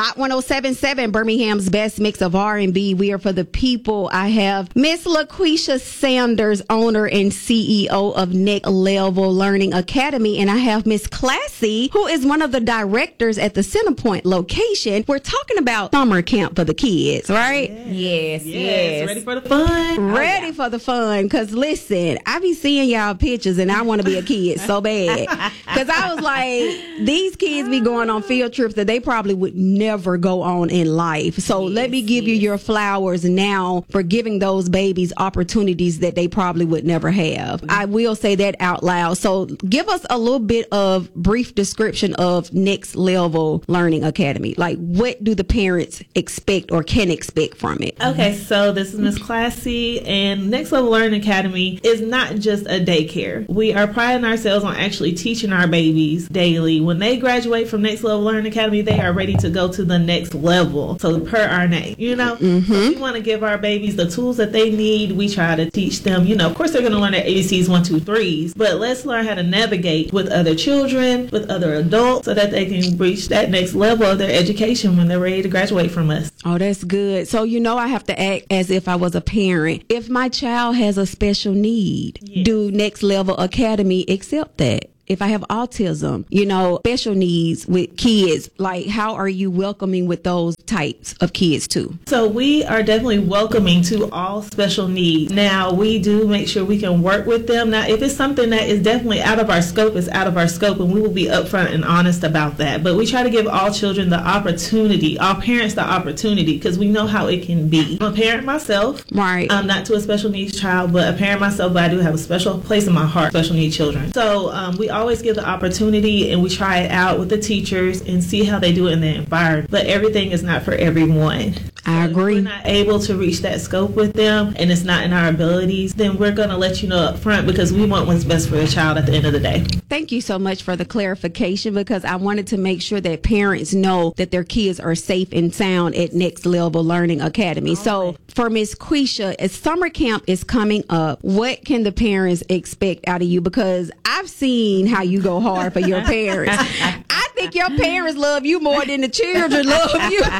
Hot 107.7, Birmingham's best mix of R&B. We are for the people. I have Miss LaQuisha Sanders, owner and CEO of Next Level Learning Academy. And I have Miss Classy, who is one of the directors at the Centerpoint location. We're talking about summer camp for the kids, right? Yes. Ready for the fun? Ready for the fun. Because listen, I be seeing y'all pictures and I want to be a kid so bad. Because I was like, these kids be going on field trips that they probably would never go on in life. So let me give you your flowers now for giving those babies opportunities that they probably would never have. I will say that out loud. So give us a little bit of brief description of Next Level Learning Academy. Like, what do the parents expect or can expect from it? Okay, so this is Miss Classy, and Next Level Learning Academy is not just a daycare. We are priding ourselves on actually teaching our babies daily. When they graduate from Next Level Learning Academy, they are ready to go to the next level. So per our name, so we want to give our babies the tools that they need. We try to teach them, of course they're going to learn their ABCs, 1, 2, 3s, but let's learn how to navigate with other children, with other adults, so that they can reach that next level of their education when they're ready to graduate from us. Oh, that's good. So, I have to act as if I was a parent. If my child has a special need, do Next Level Academy accept that? If I have autism, special needs with kids, like how are you welcoming with those types of kids too? So we are definitely welcoming to all special needs. Now, we do make sure we can work with them. Now, if it's something that is definitely out of our scope, it's out of our scope, and we will be upfront and honest about that. But we try to give all children the opportunity, all parents the opportunity, because we know how it can be. I'm a parent myself. Right. I'm not to a special needs child, but a parent myself, but I do have a special place in my heart, special needs children. So we always give the opportunity, and we try it out with the teachers and see how they do it in the environment. But everything is not for everyone. I agree. If we're not able to reach that scope with them, and it's not in our abilities, then we're going to let you know up front, because we want what's best for the child at the end of the day. Thank you so much for the clarification, because I wanted to make sure that parents know that their kids are safe and sound at Next Level Learning Academy. So for Miss Quisha, as summer camp is coming up, what can the parents expect out of you? Because I've seen how you go hard for your parents. I think your parents love you more than the children love you.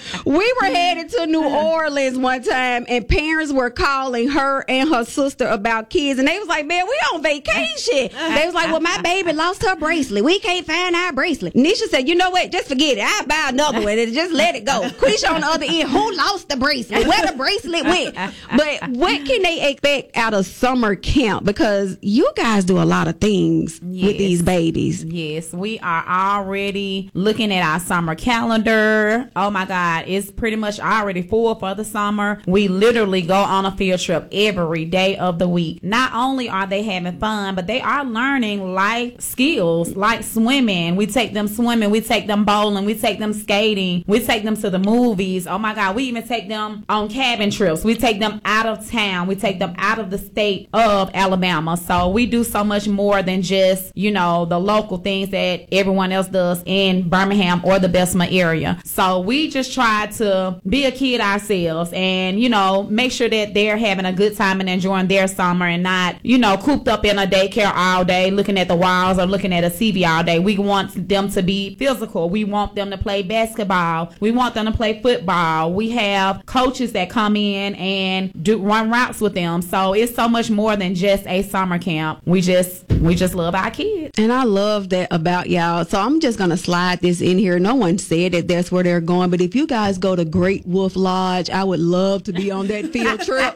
We were headed to New Orleans one time, and parents were calling her and her sister about kids, and they was like, man, we on vacation. They was like, well, my baby lost her bracelet. We can't find our bracelet. Nisha said, you know what? Just forget it. I'll buy another one and just let it go. Quisha on the other end, who lost the bracelet? Where the bracelet went? But what can they expect out of summer camp? Because you guys do a lot of things with these babies. Yes, we are already looking at our summer calendar. Oh my God, it's pretty much already full for the summer. We literally go on a field trip every day of the week. Not only are they having fun, but they are learning life skills like swimming. We take them swimming, we take them bowling, we take them skating, we take them to the movies. Oh my God, we even take them on cabin trips. We take them out of town. We take them out of the state of Alabama. So we do so much more than just, the local things that everyone else does in Birmingham or the Bessemer area. So we just try to be a kid ourselves and, make sure that they're having a good time and enjoying their summer and not, cooped up in a daycare all day, looking at the walls or looking at a TV all day. We want them to be physical. We want them to play basketball. We want them to play football. We have coaches that come in and run routes with them. So it's so much more than just a summer camp. We just love our kids. And I love that about y'all. So I'm just going to slide this in here. No one said that that's where they're going, but if you guys go to Great Wolf Lodge, I would love to be on that field trip.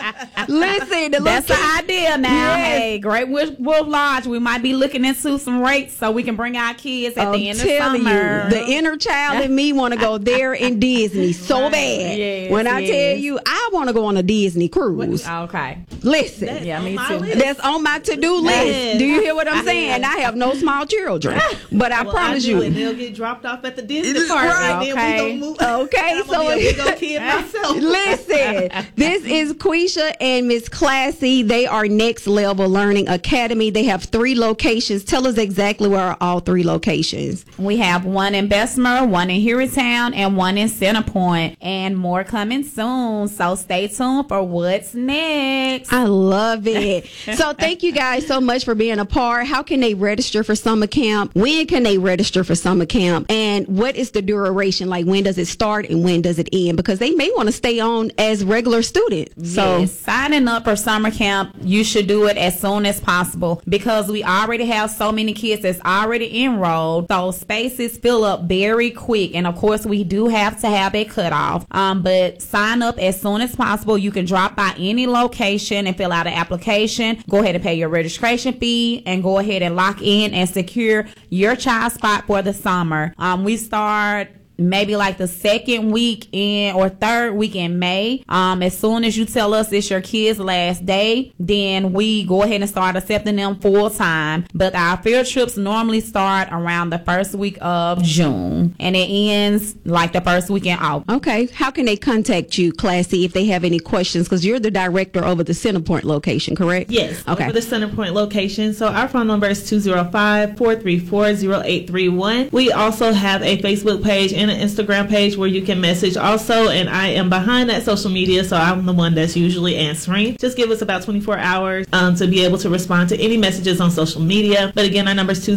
Listen, that's the idea now. Yes. Hey, Great Wolf Lodge, we might be looking into some rates so we can bring our kids at the end of summer. You, the inner child in me want to go there in Disney so bad. Yes, when I tell you, I want to go on a Disney cruise. Okay. Listen. Me too. That's on my to-do list. Do you hear what I'm saying? I have no small children, but I promise you. And they'll get dropped off at the Disney park. Right. And then we gonna move. Okay. So I'm a big old kid myself. Listen, this is Quisha, and And Miss Classy, they are Next Level Learning Academy. They have 3 locations. Tell us exactly where are all 3 locations. We have one in Bessemer, one in Hueytown, and one in Centerpoint, and more coming soon. So stay tuned for what's next. I love it. So thank you guys so much for being a part. How can they register for summer camp? When can they register for summer camp? And what is the duration? Like, when does it start and when does it end? Because they may want to stay on as regular students. So yes, signing up for summer camp, you should do it as soon as possible, because we already have so many kids that's already enrolled. So spaces fill up very quick. And of course, we do have to have a cutoff. But sign up as soon as possible. You can drop by any location and fill out an application. Go ahead and pay your registration fee and go ahead and lock in and secure your child spot for the summer. We start maybe like the second week in or third week in May. As soon as you tell us it's your kid's last day, then we go ahead and start accepting them full time. But our field trips normally start around the first week of June, and it ends like the first week in August. okay, how can they contact you, Classy, if they have any questions? Because you're the director over the Centerpoint location, correct? Yes, Okay. over the Centerpoint location. So our phone number is 205-434-0831. We also have a Facebook page and an Instagram page where you can message also, and I am behind that social media, so I'm the one that's usually answering. Just give us about 24 hours to be able to respond to any messages on social media. But again, our number is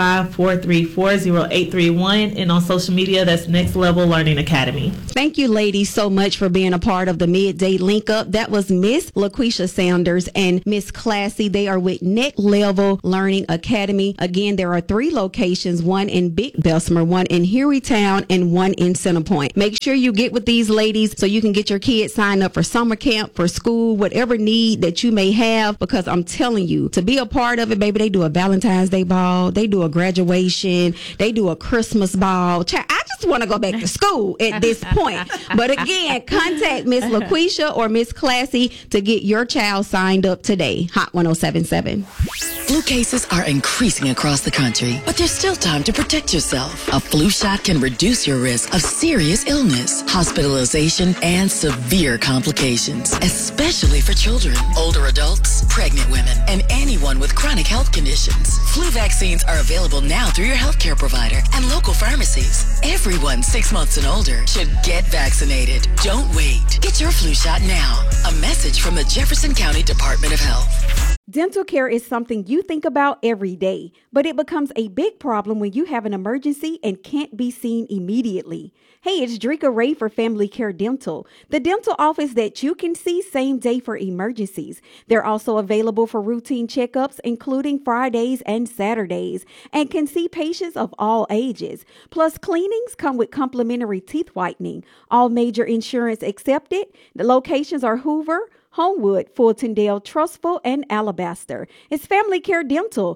205-434-0831, and on social media, that's Next Level Learning Academy. Thank you, ladies, so much for being a part of the Midday Link Up. That was Miss LaQuisha Sanders and Miss Classy. They are with Next Level Learning Academy. Again, there are 3 locations, one in Big Bessemer, one in Hueytown, and one in Centerpoint. Make sure you get with these ladies so you can get your kids signed up for summer camp, for school, whatever need that you may have, because I'm telling you, to be a part of it, baby, they do a Valentine's Day ball, they do a graduation, they do a Christmas ball. I just want to go back to school at this point. But again, contact Miss LaQuisha or Miss Classy to get your child signed up today. Hot 1077. Flu cases are increasing across the country, but there's still time to protect yourself. A flu shot can reduce your risk of serious illness, hospitalization, and severe complications, especially for children, older adults, pregnant women, and anyone with chronic health conditions. Flu vaccines are available now through your healthcare provider and local pharmacies. Everyone 6 months and older should get vaccinated. Don't wait. Get your flu shot now. A message from the Jefferson County Department of Health. Dental care is something you think about every day, but it becomes a big problem when you have an emergency and can't be seen immediately. Hey, it's Drika Ray for Family Care Dental, the dental office that you can see same day for emergencies. They're also available for routine checkups, including Fridays and Saturdays, and can see patients of all ages. Plus, cleanings come with complimentary teeth whitening. All major insurance accepted. The locations are Hoover, Homewood, Fultondale, Trustful, and Alabaster. It's Family Care Dental,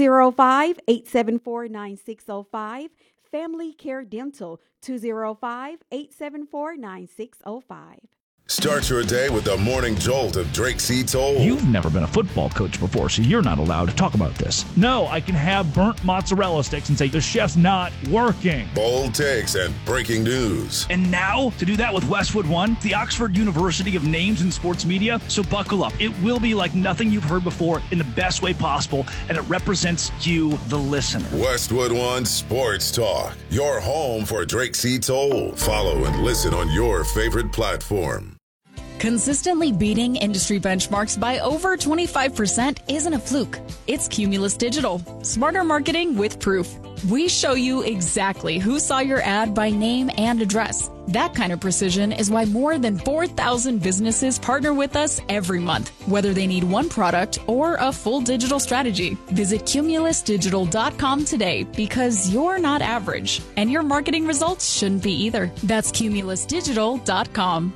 205-874-9605. Family Care Dental, 205-874-9605. Start your day with the morning jolt of Drake C. Toll. You've never been a football coach before, so you're not allowed to talk about this. No, I can have burnt mozzarella sticks and say the chef's not working. Bold takes and breaking news. And now, to do that with Westwood One, the Oxford University of Names in Sports Media. So buckle up. It will be like nothing you've heard before in the best way possible, and it represents you, the listener. Westwood One Sports Talk, your home for Drake C. Toll. Follow and listen on your favorite platform. Consistently beating industry benchmarks by over 25% isn't a fluke. It's Cumulus Digital. Smarter marketing with proof. We show you exactly who saw your ad by name and address. That kind of precision is why more than 4,000 businesses partner with us every month, whether they need one product or a full digital strategy. Visit cumulusdigital.com today, because you're not average, and your marketing results shouldn't be either. That's cumulusdigital.com.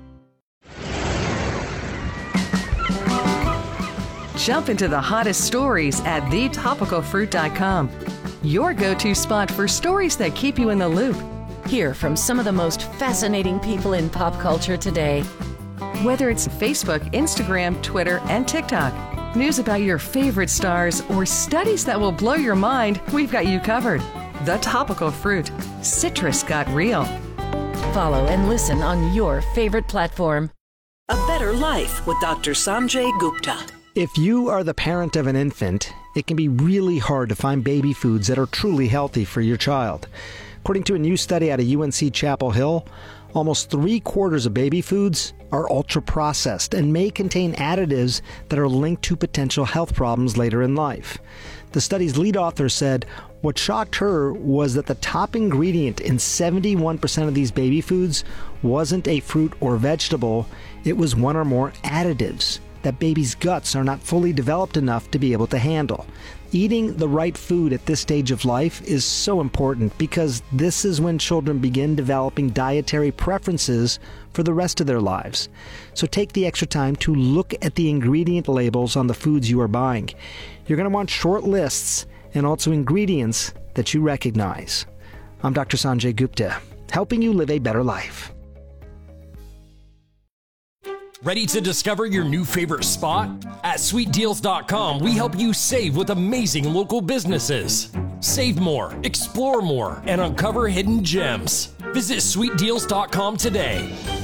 Jump into the hottest stories at thetopicalfruit.com. Your go-to spot for stories that keep you in the loop. Hear from some of the most fascinating people in pop culture today. Whether it's Facebook, Instagram, Twitter, and TikTok, news about your favorite stars, or studies that will blow your mind, we've got you covered. The Topical Fruit. Citrus got real. Follow and listen on your favorite platform. A better life with Dr. Sanjay Gupta. If you are the parent of an infant, it can be really hard to find baby foods that are truly healthy for your child. According to a new study out of UNC Chapel Hill, almost 3/4 of baby foods are ultra-processed and may contain additives that are linked to potential health problems later in life. The study's lead author said what shocked her was that the top ingredient in 71% of these baby foods wasn't a fruit or vegetable, it was one or more additives that babies' guts are not fully developed enough to be able to handle. Eating the right food at this stage of life is so important because this is when children begin developing dietary preferences for the rest of their lives. So take the extra time to look at the ingredient labels on the foods you are buying. You're going to want short lists and also ingredients that you recognize. I'm Dr. Sanjay Gupta, helping you live a better life. Ready to discover your new favorite spot? At sweetdeals.com, we help you save with amazing local businesses. Save more, explore more, and uncover hidden gems. Visit sweetdeals.com today.